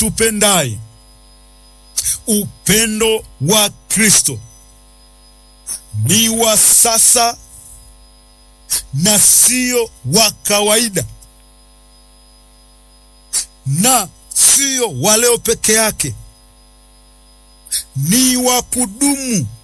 atupendaye. Upendo wa Kristo ni wa sasa na sio wa kawaida, na sio wa leo peke yake, ni wa kudumu.